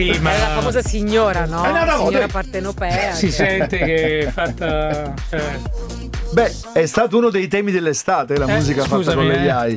È la famosa signora, no? Signora partenopea. Si sente che è fatta. Beh, è stato uno dei temi dell'estate, la musica fatta con le AI.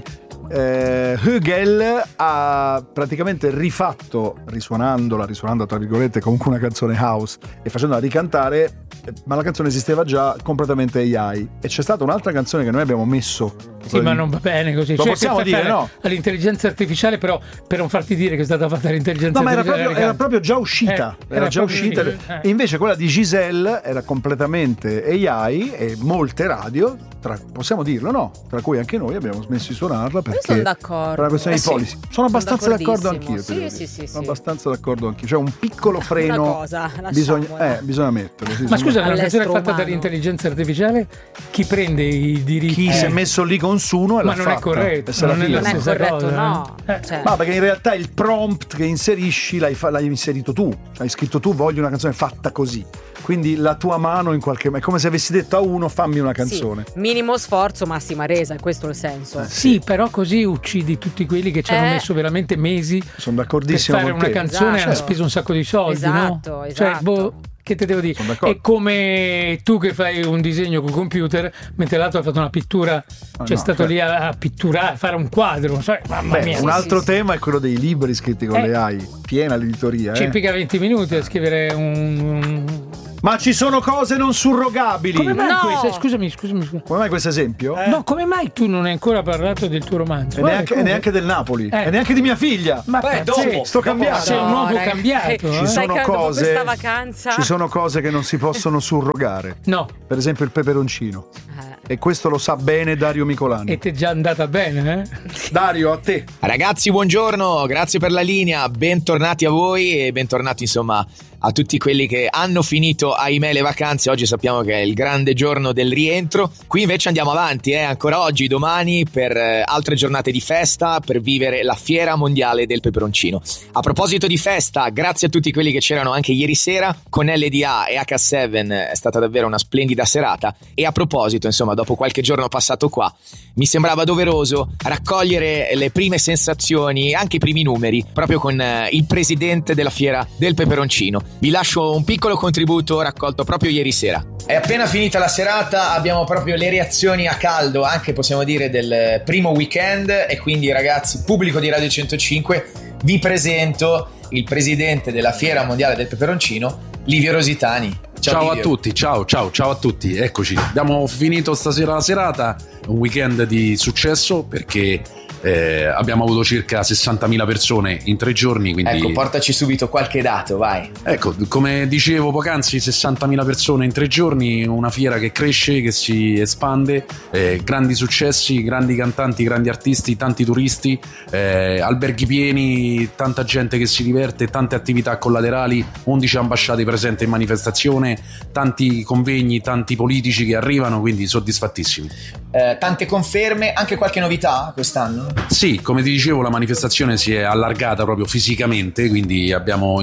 Hugel ha praticamente rifatto, risuonandola tra virgolette, comunque una canzone house e facendola ricantare, ma la canzone esisteva già completamente AI. E c'è stata un'altra canzone che noi abbiamo messo. Sì, ma non va bene così. Lo possiamo dire, no? All'intelligenza artificiale, però, per non farti dire che è stata fatta all'intelligenza artificiale. No, ma era proprio già uscita. Era già uscita. E invece quella di Giselle era completamente AI e molte radio, possiamo dirlo, no? Tra cui anche noi abbiamo smesso di suonarla perché sono d'accordo. Per una questione di policy. Sono abbastanza d'accordo anch'io. Sì. Sono abbastanza d'accordo anch'io. Cioè un piccolo freno una cosa, bisogna metterlo. Ma scusa, una canzone fatta dall'intelligenza artificiale, chi prende i diritti? Chi si è messo lì con Suno e ma non è corretto, non è corretto, no. Ma perché in realtà il prompt che inserisci l'hai inserito tu, hai scritto tu voglio una canzone fatta così, quindi la tua mano in qualche modo è come se avessi detto a uno fammi una canzone. Sì, minimo sforzo, massima resa, è questo il senso. Sì, però così uccidi tutti quelli che ci hanno messo veramente mesi. Sono d'accordissimo per fare una canzone, hanno speso un sacco di soldi, esatto. Cioè, che te devo dire? È come tu che fai un disegno col computer, mentre l'altro ha fatto una pittura, stato lì a pitturare, a fare un quadro. Mamma mia. Un altro tema è quello dei libri scritti con le AI, piena l'editoria. Ci impiega 20 minuti a scrivere un. Ma ci sono cose non surrogabili. Come mai questo? Scusami. Come mai questo esempio? No, come mai tu non hai ancora parlato del tuo romanzo? E neanche del Napoli, e neanche di mia figlia. Ma dopo sto cambiando. Sei un uomo cambiato. Ci sono cose. Questa vacanza. Ci sono cose che non si possono surrogare. No. Per esempio il peperoncino. E questo lo sa bene Dario Micolani. E ti è già andata bene, Dario, a te. Ragazzi, buongiorno, grazie per la linea, bentornati a voi e bentornati insomma a tutti quelli che hanno finito, ahimè, le vacanze. Oggi sappiamo che è il grande giorno del rientro. Qui invece andiamo avanti, ancora oggi, domani, per altre giornate di festa, per vivere la Fiera Mondiale del Peperoncino. A proposito di festa, grazie a tutti quelli che c'erano anche ieri sera con LDA e H7, è stata davvero una splendida serata. E a proposito, insomma, dopo qualche giorno passato qua, mi sembrava doveroso raccogliere le prime sensazioni, anche i primi numeri, proprio con il presidente della Fiera del Peperoncino. Vi lascio un piccolo contributo raccolto proprio ieri sera. È appena finita la serata, abbiamo proprio le reazioni a caldo, anche possiamo dire del primo weekend, e quindi ragazzi, pubblico di Radio 105, vi presento il presidente della Fiera Mondiale del Peperoncino, Livio Rositani. Ciao a tutti, ciao a tutti, eccoci. Abbiamo finito stasera la serata, un weekend di successo perché abbiamo avuto circa 60.000 persone in 3 giorni, quindi... Ecco, portaci subito qualche dato, vai. Ecco, come dicevo poc'anzi, 60.000 persone in 3 giorni, una fiera che cresce, che si espande, grandi successi, grandi cantanti, grandi artisti, tanti turisti, alberghi pieni, tanta gente che si diverte, tante attività collaterali, 11 ambasciate presenti in manifestazione, tanti convegni, tanti politici che arrivano, quindi soddisfattissimi. Tante conferme, anche qualche novità quest'anno? Sì, come ti dicevo, la manifestazione si è allargata proprio fisicamente, quindi abbiamo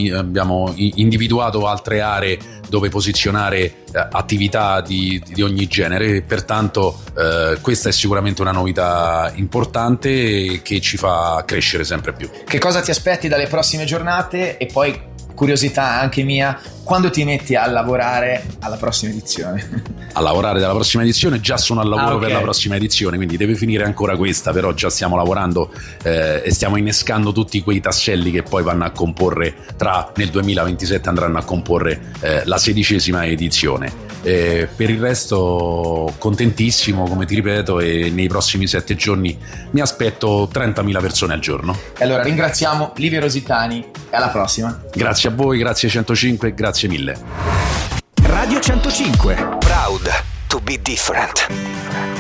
individuato altre aree dove posizionare attività di ogni genere, e pertanto questa è sicuramente una novità importante che ci fa crescere sempre più. Che cosa ti aspetti dalle prossime giornate? E poi, curiosità anche mia, quando ti metti a lavorare alla prossima edizione? A lavorare dalla prossima edizione? Già sono al lavoro per la prossima edizione, quindi deve finire ancora questa, però già stiamo lavorando e stiamo innescando tutti quei tasselli che poi vanno a comporre, nel 2027 andranno a comporre la 16ª edizione. Per il resto contentissimo, come ti ripeto, e nei prossimi 7 giorni mi aspetto 30.000 persone al giorno. E allora ringraziamo Livio Rositani e alla prossima. Grazie a voi, grazie 105, grazie mille. Radio 105, proud to be different.